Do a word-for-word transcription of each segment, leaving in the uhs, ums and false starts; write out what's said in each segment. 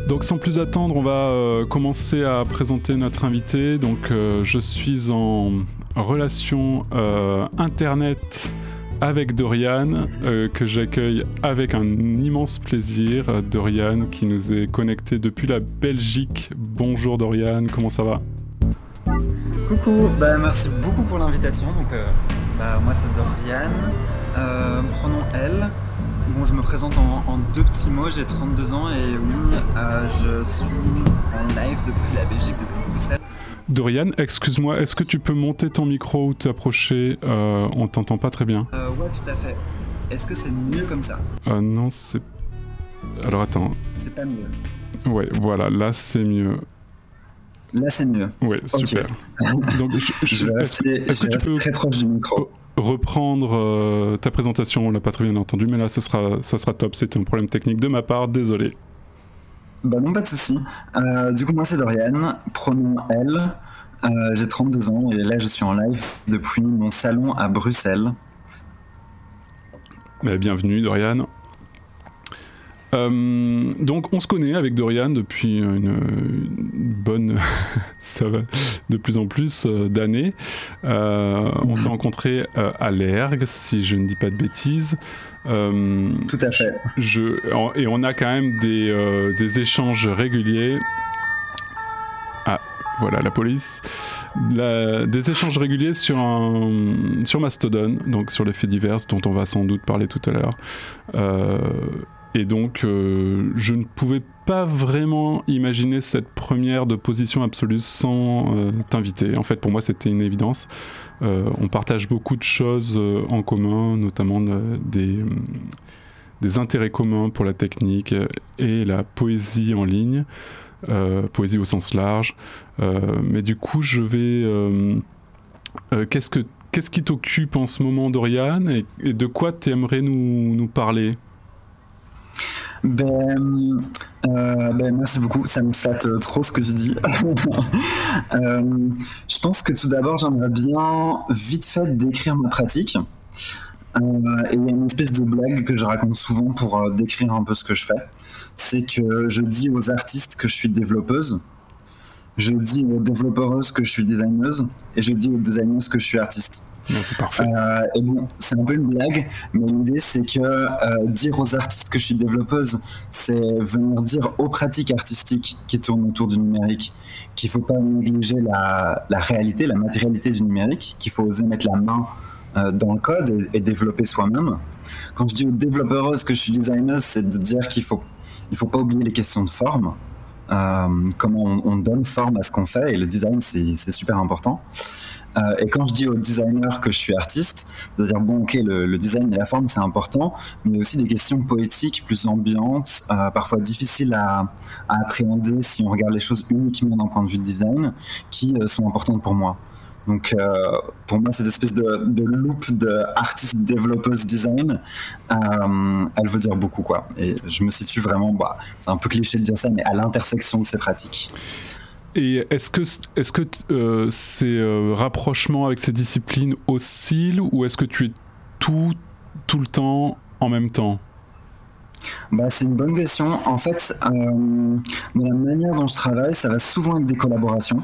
Donc sans plus attendre, on va euh, commencer à présenter notre invité. Donc euh, je suis en relation euh, internet avec Dorian, euh, que j'accueille avec un immense plaisir. Dorian qui nous est connecté depuis la Belgique. Bonjour Dorian, comment ça va ? Coucou, bah, merci beaucoup pour l'invitation. Donc, euh, bah, moi c'est Dorian, euh, pronom elle. Bon, je me présente en, en deux petits mots, j'ai trente-deux ans et oui, euh, je suis en live depuis la Belgique, depuis Bruxelles. Dorian, excuse-moi, est-ce que tu peux monter ton micro ou t'approcher ? euh, On t'entend pas très bien. Euh, ouais, tout à fait. Est-ce que c'est mieux comme ça ? euh, Non, c'est... Alors attends. C'est pas mieux. Ouais, voilà, là c'est mieux. Là c'est mieux. Ouais, super. Okay. Donc, je, je, je vais est-ce, rester, est-ce je que tu peux très proche du micro. reprendre euh, ta présentation ? On l'a pas très bien entendu, mais là ça sera, ça sera top. C'est un problème technique de ma part, désolé. Bah non, pas de souci. Euh, du coup, moi c'est Dorian, pronom elle. Euh, j'ai trente-deux ans et là je suis en live depuis mon salon à Bruxelles. Bah, bienvenue Dorian. Euh, donc on se connaît avec Dorian depuis une, une bonne, ça va de plus en plus euh, d'années. Euh, on s'est rencontrés euh, à l'Erg, si je ne dis pas de bêtises. Euh, Tout à fait. Je, en, et on a quand même des, euh, des échanges réguliers. Ah, voilà la police. La, des échanges réguliers sur, un, sur Mastodon, donc sur les faits divers dont on va sans doute parler tout à l'heure. Euh, Et donc, euh, je ne pouvais pas vraiment imaginer cette première de position absolue sans euh, t'inviter. En fait, pour moi, c'était une évidence. Euh, on partage beaucoup de choses euh, en commun, notamment euh, des, euh, des intérêts communs pour la technique et la poésie en ligne, euh, poésie au sens large. Euh, mais du coup, je vais... Euh, euh, qu'est-ce que, qu'est-ce qui t'occupe en ce moment, Dorian, et, et de quoi tu aimerais nous, nous parler ? Ben, euh, ben, merci beaucoup, ça me flatte trop ce que tu dis. euh, je pense que tout d'abord, j'aimerais bien vite fait décrire ma pratique. Euh, et il y a une espèce de blague que je raconte souvent pour euh, décrire un peu ce que je fais. C'est que je dis aux artistes que je suis développeuse, je dis aux développeuses que je suis designeuse, et je dis aux designeuses que je suis artiste. Non, c'est parfait. Euh, et bon, c'est un peu une blague, mais l'idée c'est que euh, dire aux artistes que je suis développeuse, c'est venir dire aux pratiques artistiques qui tournent autour du numérique qu'il ne faut pas négliger la, la réalité, la matérialité du numérique, qu'il faut oser mettre la main euh, dans le code et, et développer soi-même. Quand je dis aux développeuses que je suis designeuse, c'est de dire qu'il faut, il faut pas oublier les questions de forme, euh, comment on, on donne forme à ce qu'on fait, et le design c'est, c'est super important. Euh, et quand je dis aux designers que je suis artiste, c'est-à-dire bon ok le, le design et la forme c'est important, mais il y a aussi des questions poétiques plus ambiantes, euh, parfois difficiles à, à appréhender si on regarde les choses uniquement d'un point de vue de design, qui euh, sont importantes pour moi. Donc euh, pour moi cette espèce de, de loop de artiste développeuse design, euh, elle veut dire beaucoup quoi. Et je me situe vraiment, bah, c'est un peu cliché de dire ça, mais à l'intersection de ces pratiques. Et est-ce que, est-ce que euh, ces euh, rapprochements avec ces disciplines oscillent, ou est-ce que tu es tout, tout le temps en même temps ? Bah, c'est une bonne question. En fait, euh, dans la manière dont je travaille, ça va souvent être des collaborations.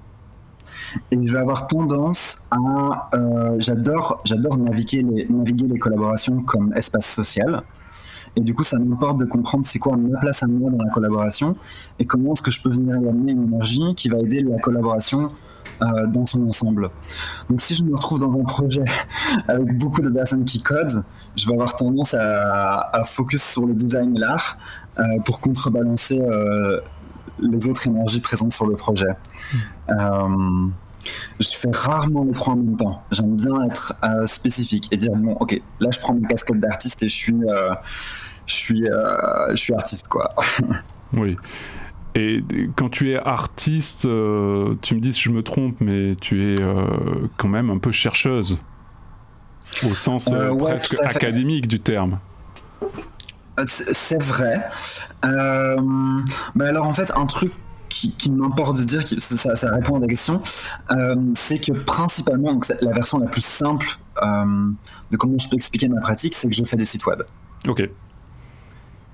Et je vais avoir tendance à... Euh, j'adore, j'adore naviguer les, naviguer les collaborations comme espace social. Et du coup, ça m'importe de comprendre c'est quoi ma place à moi dans la collaboration et comment est-ce que je peux venir y amener une énergie qui va aider la collaboration euh, dans son ensemble. Donc si je me retrouve dans un projet avec beaucoup de personnes qui codent, je vais avoir tendance à, à focus sur le design et l'art euh, pour contrebalancer euh, les autres énergies présentes sur le projet. Mmh. Euh, je fais rarement les trois en même temps. J'aime bien être euh, spécifique et dire bon ok, là je prends ma casquette d'artiste et je suis... Euh, Je suis, euh, je suis artiste, quoi. Oui. Et quand tu es artiste, euh, tu me dis si je me trompe, mais tu es euh, quand même un peu chercheuse, au sens euh, euh, ouais, presque académique du terme. C'est, c'est vrai. Euh, bah alors en fait, un truc qui, qui m'importe de dire, qui, ça, ça répond à ta question, euh, c'est que principalement, donc la version la plus simple euh, de comment je peux expliquer ma pratique, c'est que je fais des sites web. Ok.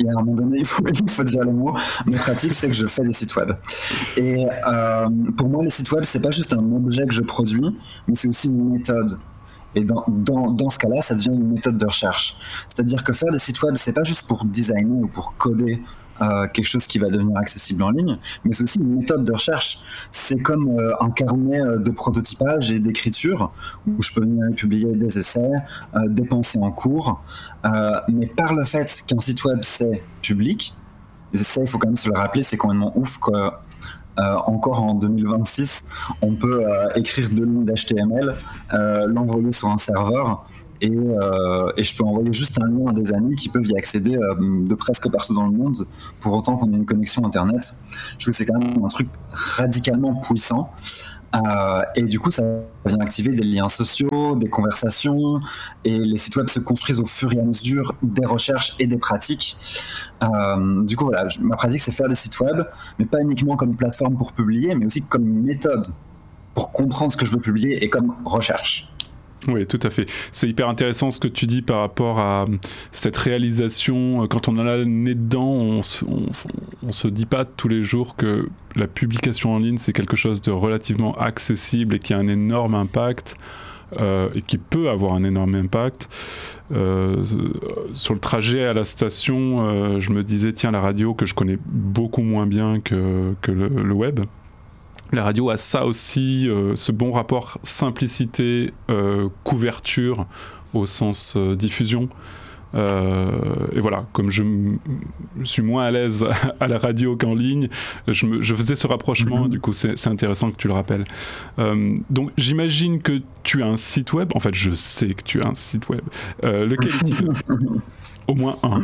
il y a un moment donné, il faut, il faut dire les mots. Mes pratiques, c'est que je fais des sites web. Et euh, pour moi, les sites web, c'est pas juste un objet que je produis, mais c'est aussi une méthode. Et dans, dans, dans ce cas-là, ça devient une méthode de recherche. C'est-à-dire que faire des sites web, c'est pas juste pour designer ou pour coder euh, quelque chose qui va devenir accessible en ligne, mais c'est aussi une méthode de recherche. C'est comme euh, un carnet de prototypage et d'écriture, où je peux venir publier des essais, euh, des pensées en cours, euh, mais par le fait qu'un site web, c'est public, et ça, il faut quand même se le rappeler, c'est complètement ouf que Euh, encore en deux mille vingt-six, on peut euh, écrire deux lignes d'H T M L, euh, l'envoyer sur un serveur et, euh, et je peux envoyer juste un lien à des amis qui peuvent y accéder euh, de presque partout dans le monde pour autant qu'on ait une connexion internet. Je trouve que c'est quand même un truc radicalement puissant. Euh, et du coup, ça vient activer des liens sociaux, des conversations, et les sites web se construisent au fur et à mesure des recherches et des pratiques. Euh, du coup, voilà, ma pratique, c'est faire des sites web, mais pas uniquement comme plateforme pour publier, mais aussi comme méthode pour comprendre ce que je veux publier et comme recherche. Oui, tout à fait. C'est hyper intéressant ce que tu dis par rapport à cette réalisation. Quand on a le nez dedans, on se, on, on se dit pas tous les jours que la publication en ligne, c'est quelque chose de relativement accessible et qui a un énorme impact, euh, et qui peut avoir un énorme impact. Euh, sur le trajet à la station, euh, je me disais, tiens, la radio, que je connais beaucoup moins bien que, que le, le web, la radio a ça aussi, euh, ce bon rapport simplicité, euh, couverture au sens euh, diffusion. Euh, et voilà, comme je, m- je suis moins à l'aise à la radio qu'en ligne, je, me, je faisais ce rapprochement, du coup c'est, c'est intéressant que tu le rappelles. Euh, donc j'imagine que tu as un site web, en fait je sais que tu as un site web. Euh, lequel est-il ? Au moins un.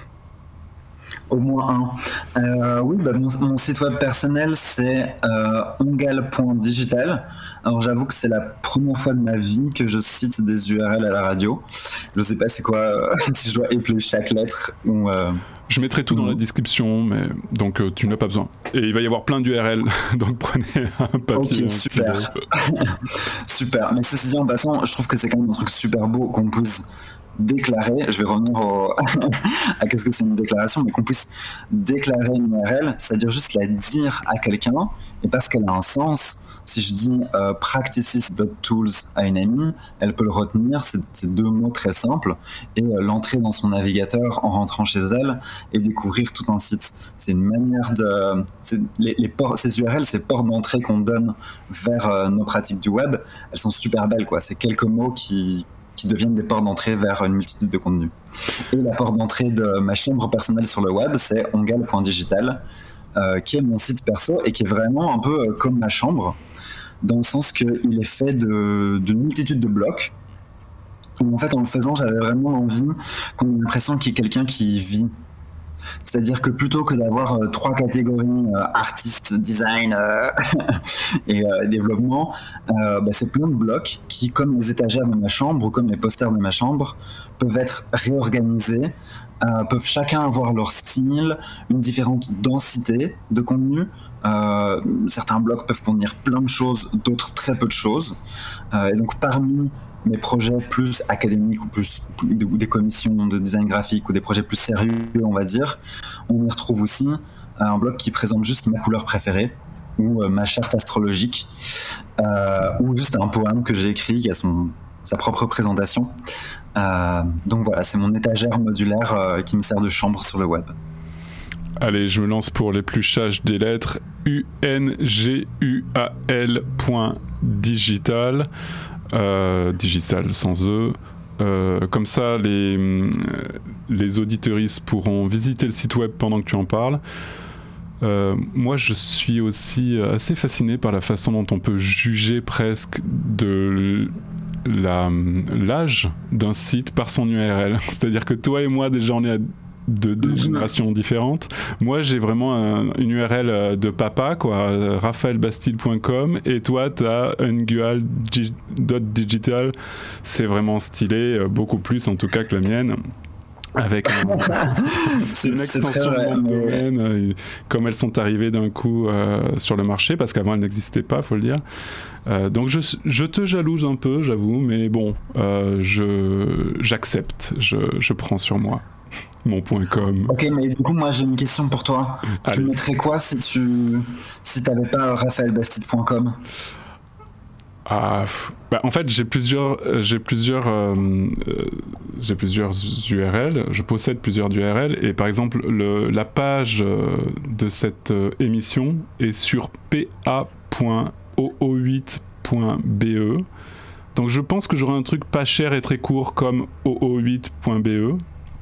Au moins un. Euh, oui, bah, mon, mon site web personnel, c'est euh, ongal point digital. Alors j'avoue que c'est la première fois de ma vie que je cite des U R L à la radio. Je sais pas c'est quoi, euh, si je dois épeler chaque lettre ou... Euh... Je mettrai tout dans la description, mais donc euh, tu n'as pas besoin. Et il va y avoir plein d'U R L, donc prenez un papier. Ok, super. Super. Mais ceci dit, en passant, je trouve que c'est quand même un truc super beau qu'on puisse déclarer, je vais revenir au à qu'est-ce que c'est une déclaration, mais qu'on puisse déclarer une U R L, c'est-à-dire juste la dire à quelqu'un, et parce qu'elle a un sens. Si je dis euh, practices dot tools à une amie, elle peut le retenir, c'est, c'est deux mots très simples, et euh, l'entrer dans son navigateur en rentrant chez elle et découvrir tout un site. C'est une manière de... C'est, les, les ports, ces U R L, ces portes d'entrée qu'on donne vers euh, nos pratiques du web, elles sont super belles, quoi. C'est quelques mots qui qui deviennent des portes d'entrée vers une multitude de contenus. Et la porte d'entrée de ma chambre personnelle sur le web, c'est ongal point digital, euh, qui est mon site perso et qui est vraiment un peu euh, comme ma chambre, dans le sens qu'il est fait de, d'une multitude de blocs. Et en fait, en le faisant, j'avais vraiment envie qu'on ait l'impression qu'il y ait quelqu'un qui y vit. C'est-à-dire que plutôt que d'avoir euh, trois catégories, euh, artistes, design euh, et euh, développement, euh, bah, c'est plein de blocs qui, comme les étagères de ma chambre ou comme les posters de ma chambre, peuvent être réorganisés, euh, peuvent chacun avoir leur style, une différente densité de contenu. Euh, certains blocs peuvent contenir plein de choses, d'autres très peu de choses. Euh, et donc parmi mes projets plus académiques ou plus ou des commissions de design graphique ou des projets plus sérieux, on va dire, on y retrouve aussi un bloc qui présente juste ma couleur préférée ou euh, ma charte astrologique euh, ou juste un poème que j'ai écrit qui a son, sa propre présentation. Euh, donc voilà, c'est mon étagère modulaire euh, qui me sert de chambre sur le web. Allez, je me lance pour l'épluchage des lettres. U N G U A L point digital. Euh, digital sans E. Euh, comme ça, les, les auditeuristes pourront visiter le site web pendant que tu en parles. Euh, moi, je suis aussi assez fasciné par la façon dont on peut juger presque de la, l'âge d'un site par son U R L. C'est-à-dire que toi et moi, déjà, on est à de, de générations différentes. Moi, j'ai vraiment un, une U R L de papa, quoi, raphaël bastille point com, et toi, tu as ungual dot digital. C'est vraiment stylé, beaucoup plus en tout cas que la mienne. Avec un, c'est, une extension de nom de domaine, euh, comme elles sont arrivées d'un coup euh, sur le marché, parce qu'avant elles n'existaient pas, faut le dire. Euh, donc je, je te jalouse un peu, j'avoue, mais bon, euh, je, j'accepte, je, je prends sur moi. mon point .com. Ok, mais du coup, moi j'ai une question pour toi. Allez. Tu mettrais quoi si tu si t'avais pas raphaël bastide point com? Ah, bah, en fait, j'ai plusieurs, j'ai plusieurs, euh, euh, j'ai plusieurs U R L. Je possède plusieurs U R L et par exemple, le, la page de cette émission est sur p a point o o huit point b e. Donc, je pense que j'aurai un truc pas cher et très court comme o o huit point b e.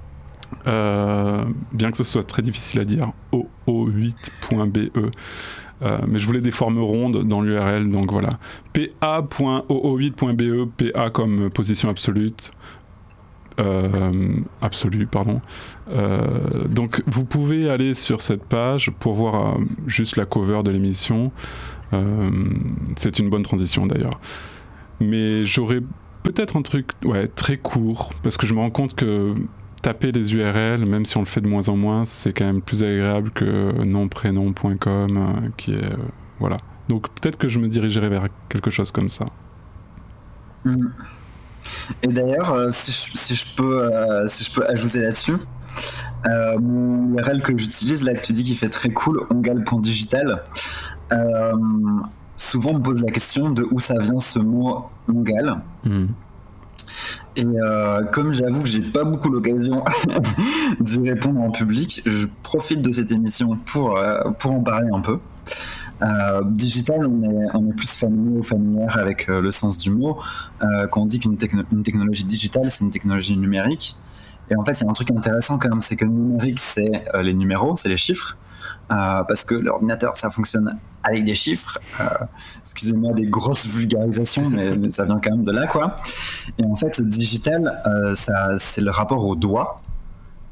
Euh, bien que ce soit très difficile à dire, o o huit point b e. Euh, mais je voulais des formes rondes dans l'U R L, donc voilà. p a point o o huit point b e, P A comme position absolute. Euh, absolue, pardon. Euh, donc vous pouvez aller sur cette page pour voir euh, juste la cover de l'émission. Euh, c'est une bonne transition d'ailleurs. Mais j'aurais peut-être un truc ouais, très court, parce que je me rends compte que taper les U R L, même si on le fait de moins en moins, c'est quand même plus agréable que nom prénom point com, euh, qui est... Euh, voilà. Donc peut-être que je me dirigerai vers quelque chose comme ça. Mmh. Et d'ailleurs, euh, si, je, si, je peux, euh, si je peux ajouter là-dessus, euh, mon U R L que j'utilise, là que tu dis qui fait très cool, ongal point digital, euh, souvent on me pose la question de où ça vient ce mot ongal. Mmh. Et euh, comme j'avoue que j'ai pas beaucoup l'occasion d'y répondre en public, je profite de cette émission pour, euh, pour en parler un peu. Euh, digital, on est, on est plus familier ou familière avec euh, le sens du mot. Euh, quand on dit qu'une techno- une technologie digitale, c'est une technologie numérique. Et en fait, il y a un truc intéressant quand même, c'est que le numérique, c'est euh, les numéros, c'est les chiffres. Euh, parce que l'ordinateur, ça fonctionne avec des chiffres. Euh, excusez-moi des grosses vulgarisations, mais, mais ça vient quand même de là, quoi. Et en fait, digital, euh, ça, c'est le rapport au doigt. Pourquoi ?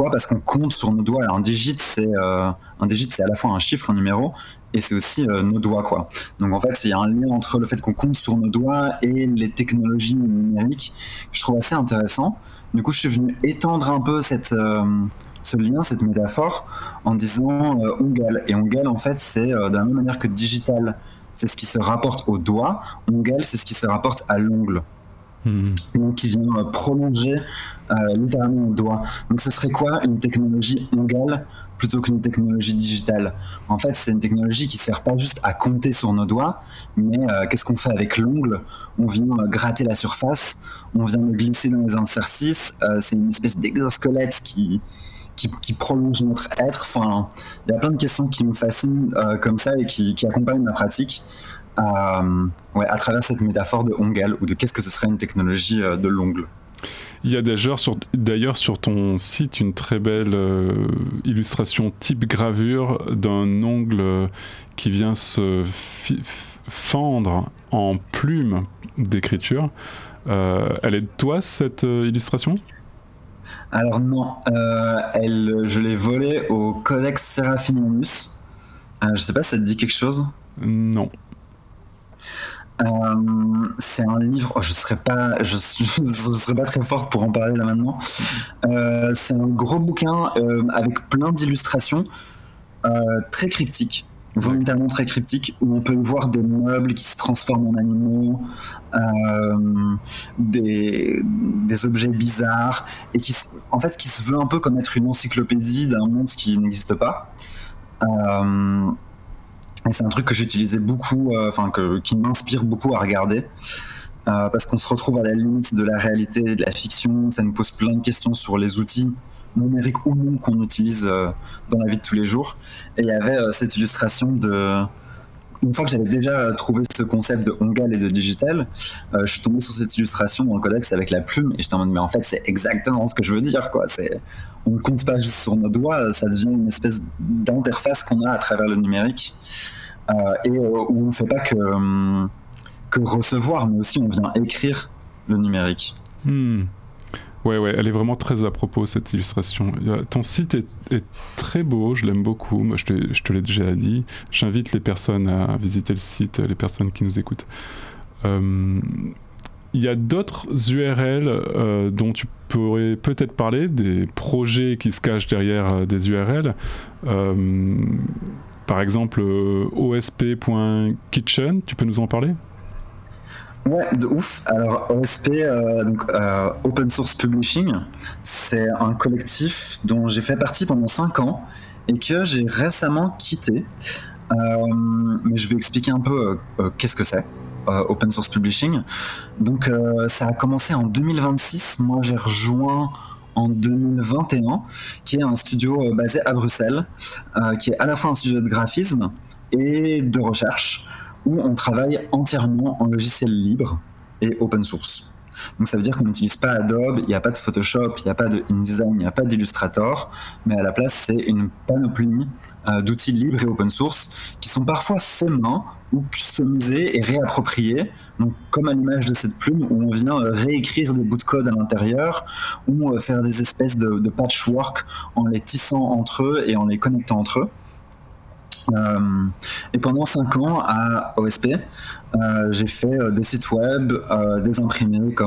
Parce qu'on compte sur nos doigts. Alors, un digit, c'est euh, un digit, c'est à la fois un chiffre, un numéro, et c'est aussi euh, nos doigts, quoi. Donc en fait, il y a un lien entre le fait qu'on compte sur nos doigts et les technologies numériques que je trouve assez intéressant. Du coup, je suis venu étendre un peu cette euh, ce lien, cette métaphore, en disant euh, ongal. Et ongal, en fait, c'est euh, de la même manière que digital, c'est ce qui se rapporte au doigt. Ongal, c'est ce qui se rapporte à l'ongle. Mmh. Donc, qui vient euh, prolonger euh, littéralement le doigt. Donc, ce serait quoi une technologie ongal plutôt qu'une technologie digitale ? En fait, c'est une technologie qui ne sert pas juste à compter sur nos doigts, mais euh, qu'est-ce qu'on fait avec l'ongle ? On vient euh, gratter la surface, on vient le glisser dans les interstices. Euh, c'est une espèce d'exosquelette qui, qui, qui prolonge notre être. Enfin, il y a plein de questions qui me fascinent euh, comme ça et qui, qui accompagnent ma pratique. Euh, ouais, à travers cette métaphore de ongal ou de qu'est-ce que ce serait une technologie euh, de l'ongle. Il y a d'ailleurs sur, d'ailleurs sur ton site une très belle euh, illustration type gravure d'un ongle qui vient se fi- fendre en plume d'écriture. Euh, elle est de toi cette euh, illustration ? Alors non, euh, elle, je l'ai volée au Codex Seraphinianus. Euh, je sais pas si ça te dit quelque chose ? Non. Euh, c'est un livre, oh, je serais pas, je, je serais pas très forte pour en parler là maintenant. Euh, c'est un gros bouquin euh, avec plein d'illustrations euh, très cryptiques, volontairement très critiques, où on peut voir des meubles qui se transforment en animaux, euh, des, des objets bizarres, et qui, en fait, qui se veut un peu comme être une encyclopédie d'un monde qui n'existe pas. Euh, et c'est un truc que j'utilisais beaucoup, enfin euh, qui m'inspire beaucoup à regarder, euh, parce qu'on se retrouve à la limite de la réalité et de la fiction. Ça nous pose plein de questions sur les outils numériques ou non qu'on utilise euh, dans la vie de tous les jours. Et il y avait euh, cette illustration de... Une fois que j'avais déjà trouvé ce concept de ongal et de digital, euh, je suis tombé sur cette illustration dans le codex avec la plume et j'étais en mode mais en fait c'est exactement ce que je veux dire, quoi. C'est... On ne compte pas juste sur nos doigts, ça devient une espèce d'interface qu'on a à travers le numérique euh, et euh, où on ne fait pas que, euh, que recevoir, mais aussi on vient écrire le numérique. Hmm. Ouais, ouais, elle est vraiment très à propos, cette illustration. Ton site est, est très beau, je l'aime beaucoup. Moi, je te, je te l'ai déjà dit. J'invite les personnes à visiter le site, les personnes qui nous écoutent. Euh, il y a d'autres U R L euh, dont tu pourrais peut-être parler, des projets qui se cachent derrière euh, des U R L. Euh, par exemple, euh, o s p point kitchen, tu peux nous en parler ? Ouais, de ouf. Alors O S P, euh, donc, euh, Open Source Publishing, c'est un collectif dont j'ai fait partie pendant cinq ans et que j'ai récemment quitté. Euh, mais je vais expliquer un peu euh, euh, qu'est-ce que c'est. Euh, Open Source Publishing. Donc euh, ça a commencé en deux mille vingt-six. Moi j'ai rejoint en deux mille vingt et un, qui est un studio euh, basé à Bruxelles, euh, qui est à la fois un studio de graphisme et de recherche, où on travaille entièrement en logiciel libre et open source. Donc ça veut dire qu'on n'utilise pas Adobe, il n'y a pas de Photoshop, il n'y a pas de InDesign, il n'y a pas d'Illustrator, mais à la place c'est une panoplie euh, d'outils libres et open source qui sont parfois faits main ou customisés et réappropriés, donc comme à l'image de cette plume où on vient euh, réécrire des bouts de code à l'intérieur ou euh, faire des espèces de, de patchwork en les tissant entre eux et en les connectant entre eux. Euh, et pendant cinq ans à O S P, euh, j'ai fait euh, des sites web, euh, des imprimés comme